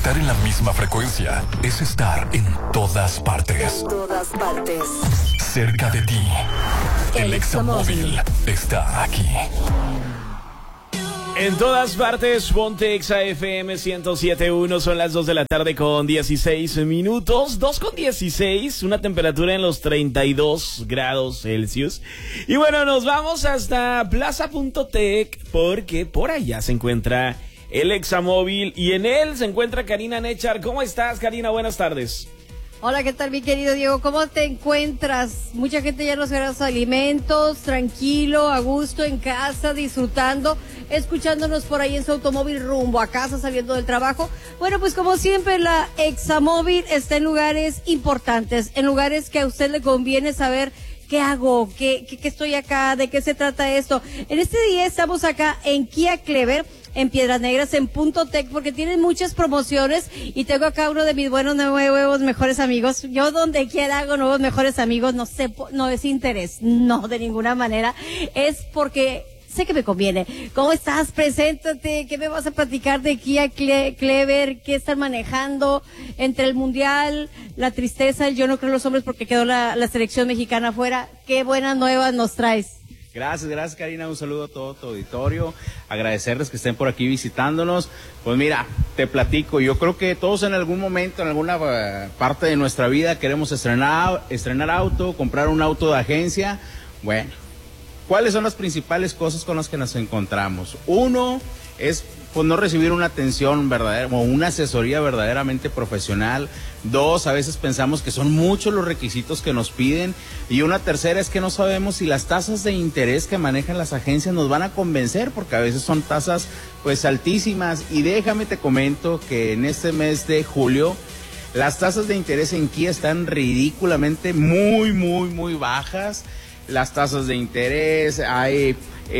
Estar en la misma frecuencia es estar en todas partes. En todas partes. Cerca de ti. El Examóvil está aquí. En todas partes, ponte Exa FM 107.1, son las 2 de la tarde con 16 minutos, 2 con 16, una temperatura en los 32 grados Celsius. Y bueno, nos vamos hasta Plaza.tech porque por allá se encuentra el Examóvil y en él se encuentra Karina Nechar. ¿Cómo estás, Karina? Buenas tardes. Hola, ¿qué tal, mi querido Diego? ¿Cómo te encuentras? Mucha gente ya nos gana los alimentos, tranquilo, a gusto, en casa, disfrutando, escuchándonos por ahí en su automóvil rumbo a casa, saliendo del trabajo. Bueno, pues como siempre, la Examóvil está en lugares importantes, en lugares que a usted le conviene saber qué hago, qué estoy acá, de qué se trata esto. En este día estamos acá en Kia Clever, en Piedras Negras, en Punto Tech, porque tienen muchas promociones y tengo acá uno de mis buenos nuevos mejores amigos. Yo donde quiera hago nuevos mejores amigos, no sé, no es interés, no, de ninguna manera, es porque sé que me conviene. ¿Cómo estás? Preséntate, ¿qué me vas a platicar de Kia Clever? ¿Qué están manejando entre el mundial, la tristeza, el yo no creo en los hombres porque quedó la selección mexicana afuera? ¿Qué buenas nuevas nos traes? Gracias Karina, un saludo a todo tu auditorio, agradecerles que estén por aquí visitándonos. Pues mira, te platico, yo creo que todos en algún momento, en alguna parte de nuestra vida queremos estrenar auto, comprar un auto de agencia. Bueno, ¿cuáles son las principales cosas con las que nos encontramos? Uno es pues no recibir una atención verdadera o una asesoría verdaderamente profesional. Dos, a veces pensamos que son muchos los requisitos que nos piden. Y una tercera es que no sabemos si las tasas de interés que manejan las agencias nos van a convencer, porque a veces son tasas pues altísimas. Y déjame te comento que en este mes de julio las tasas de interés en Kia están ridículamente muy bajas. Las tasas de interés, hay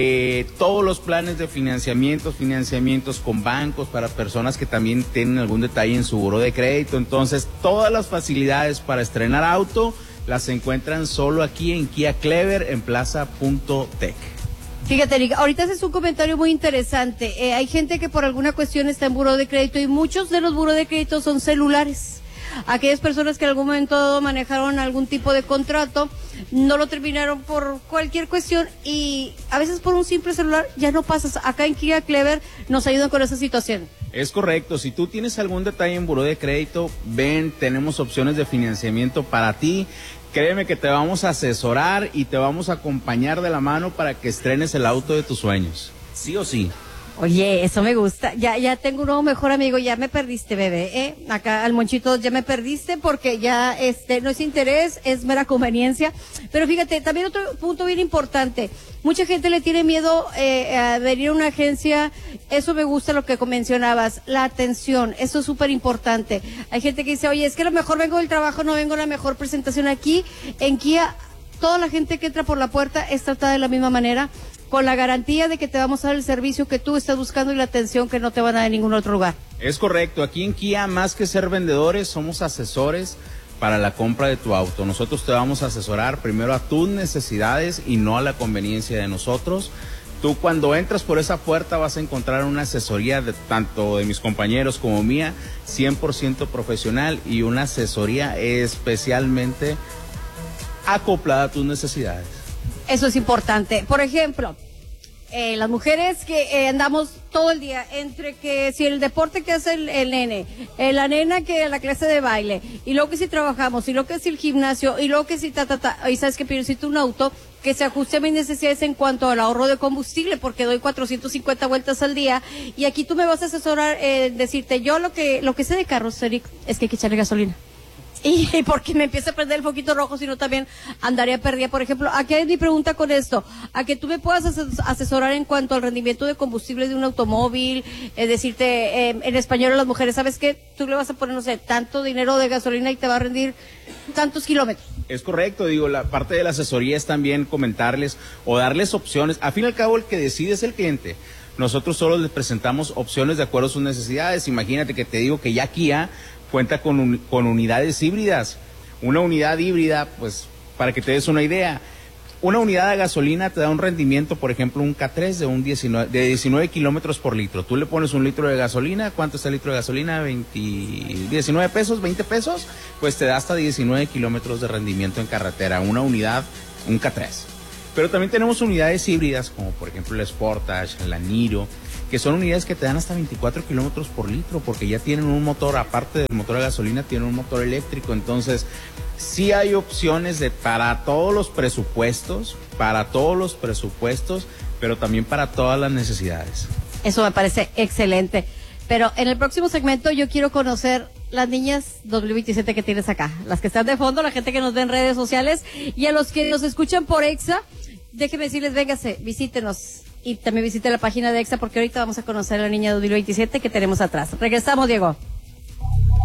todos los planes de financiamientos con bancos para personas que también tienen algún detalle en su buró de crédito. Entonces, todas las facilidades para estrenar auto las encuentran solo aquí en Kia Clever, en Plaza.tech. Fíjate, Erika, ahorita haces un comentario muy interesante. Hay gente que por alguna cuestión está en buró de crédito y muchos de los buró de crédito son celulares. Aquellas personas que en algún momento manejaron algún tipo de contrato, no lo terminaron por cualquier cuestión y a veces por un simple celular ya no pasas. Acá en Kia Clever nos ayudan con esa situación. Es correcto, si tú tienes algún detalle en buró de crédito, ven, tenemos opciones de financiamiento para ti. Créeme que te vamos a asesorar y te vamos a acompañar de la mano para que estrenes el auto de tus sueños, sí o sí. Oye, eso me gusta. Ya tengo un nuevo mejor amigo. Ya me perdiste, bebé, Acá al Monchito ya me perdiste porque ya no es interés, es mera conveniencia. Pero fíjate, también otro punto bien importante. Mucha gente le tiene miedo a venir a una agencia. Eso me gusta lo que mencionabas, la atención. Eso es súper importante. Hay gente que dice, oye, es que a lo mejor vengo del trabajo, no vengo a la mejor presentación aquí. En Kia, toda la gente que entra por la puerta es tratada de la misma manera, con la garantía de que te vamos a dar el servicio que tú estás buscando y la atención que no te van a dar en ningún otro lugar. Es correcto, aquí en Kia, más que ser vendedores, somos asesores para la compra de tu auto. Nosotros te vamos a asesorar primero a tus necesidades y no a la conveniencia de nosotros. Tú cuando entras por esa puerta vas a encontrar una asesoría tanto de mis compañeros como mía, 100% profesional y una asesoría especialmente acoplada a tus necesidades. Eso es importante. Por ejemplo, las mujeres que andamos todo el día entre que si el deporte que hace el nene, la nena que la clase de baile, y luego que si trabajamos, y luego que si el gimnasio, y luego que si y sabes que necesito un auto que se ajuste a mis necesidades en cuanto al ahorro de combustible, porque doy 450 vueltas al día, y aquí tú me vas a asesorar, decirte, yo lo que sé de carros, Eric, es que hay que echarle gasolina. Y porque me empieza a prender el foquito rojo, sino también andaría perdida. Por ejemplo, aquí hay mi pregunta con esto, a que tú me puedas asesorar en cuanto al rendimiento de combustible de un automóvil, decirte en español a las mujeres, ¿sabes qué? Tú le vas a poner, no sé, tanto dinero de gasolina y te va a rendir tantos kilómetros. Es correcto, digo, la parte de la asesoría es también comentarles o darles opciones. A fin y al cabo, el que decide es el cliente. Nosotros solo les presentamos opciones de acuerdo a sus necesidades. Imagínate que te digo que ya Kia cuenta con unidades híbridas. Una unidad híbrida, pues, para que te des una idea, Una unidad de gasolina te da un rendimiento, por ejemplo, un K3 de 19 kilómetros por litro. Tú le pones un litro de gasolina, ¿cuánto está el litro de gasolina? 19 pesos, 20 pesos, pues te da hasta 19 kilómetros de rendimiento en carretera, una unidad, un K3. Pero también tenemos unidades híbridas, como por ejemplo la Sportage, la Niro, que son unidades que te dan hasta 24 kilómetros por litro, porque ya tienen un motor, aparte del motor de gasolina, tienen un motor eléctrico. Entonces, sí hay opciones para todos los presupuestos, pero también para todas las necesidades. Eso me parece excelente. Pero en el próximo segmento yo quiero conocer las niñas 2027 que tienes acá, las que están de fondo, la gente que nos ve en redes sociales, y a los que nos escuchan por Exa, déjenme decirles, véngase, visítenos. Y también visite la página de Exa, porque ahorita vamos a conocer a la niña 2027 que tenemos atrás. Regresamos, Diego.